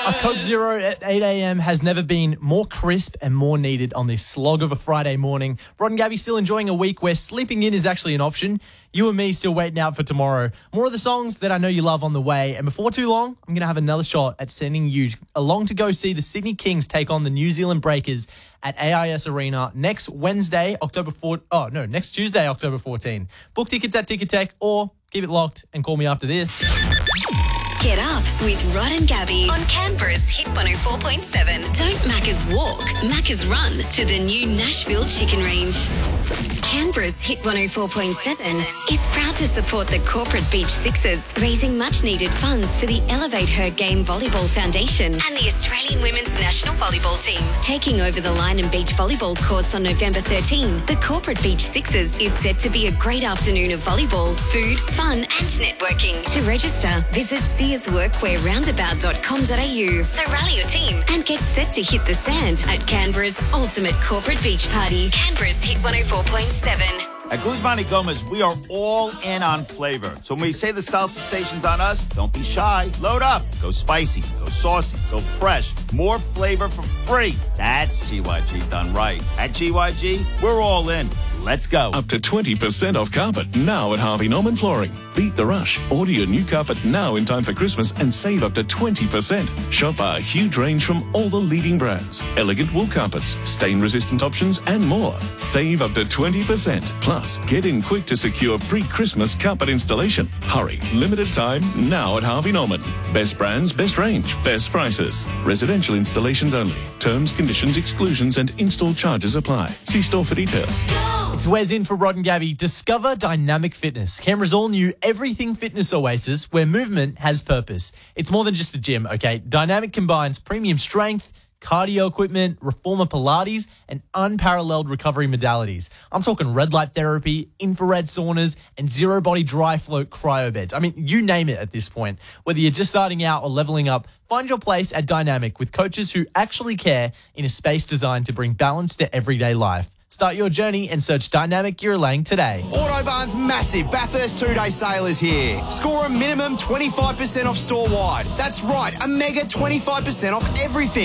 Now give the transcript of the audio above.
A Coke Zero at 8 a.m. has never been more crisp and more needed on this slog of a Friday morning. Rod and Gabby still enjoying a week where sleeping in is actually an option. You and me still waiting out for tomorrow. More of the songs that I know you love on the way. And before too long, I'm going to have another shot at sending you along to go see the Sydney Kings take on the New Zealand Breakers at AIS Arena next Tuesday, October 14. Book tickets at Ticketek or keep it locked and call me after this. Get up with Rod and Gabby on Canberra's Hit 104.7. Don't Macca's walk, Macca's run to the new Nashville Chicken Range. Canberra's Hit 104.7 is proud to support the Corporate Beach Sixers, raising much-needed funds for the Elevate Her Game Volleyball Foundation and the Australian Women's National Volleyball Team. Taking over the Line and Beach volleyball courts on November 13, the Corporate Beach Sixers is set to be a great afternoon of volleyball, food, fun and networking. To register, visit searsworkwearroundabout.com.au. So rally your team and get set to hit the sand at Canberra's ultimate corporate beach party. Canberra's Hit 104.7. At Guzman y Gomez, we are all in on flavor. So when we say the salsa station's on us, don't be shy. Load up. Go spicy. Go saucy. Go fresh. More flavor for free. That's GYG done right. At GYG, we're all in. Let's go. Up to 20% off carpet now at Harvey Norman Flooring. Beat the rush. Order your new carpet now in time for Christmas and save up to 20%. Shop our huge range from all the leading brands. Elegant wool carpets, stain-resistant options and more. Save up to 20%. Plus, get in quick to secure pre-Christmas carpet installation. Hurry. Limited time now at Harvey Norman. Best brands, best range, best prices. Residential installations only. Terms, conditions, exclusions and install charges apply. See store for details. It's Wes in for Rod and Gabby. Discover Dynamic Fitness, Canberra's all-new everything fitness oasis where movement has purpose. It's more than just a gym, okay? Dynamic combines premium strength, cardio equipment, reformer Pilates, and unparalleled recovery modalities. I'm talking red light therapy, infrared saunas, and zero-body dry float cryo beds. I mean, you name it at this point. Whether you're just starting out or leveling up, find your place at Dynamic with coaches who actually care in a space designed to bring balance to everyday life. Start your journey and search Dynamic Gearlang today. Autobarn's massive Bathurst 2-day sale is here. Score a minimum 25% off store-wide. That's right, a mega 25% off everything.